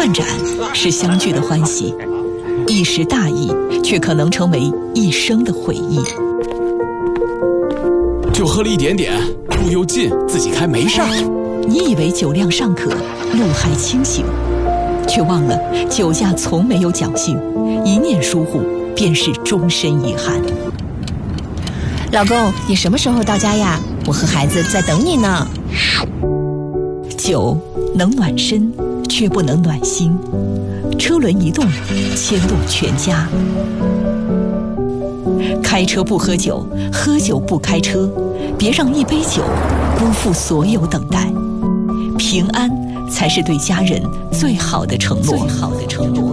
断盏是相聚的欢喜，一时大意却可能成为一生的回忆。 就喝了一点点，路又近，自己开没事儿。 你以为酒量尚可，路还清醒，却忘了酒驾从没有侥幸，一念疏忽便是终身遗憾。 老公，你什么时候到家呀？我和孩子在等你呢。 酒能暖身，却不能暖心。车轮一动，牵动全家。开车不喝酒，喝酒不开车，别让一杯酒辜负所有等待。平安才是对家人最好的承诺。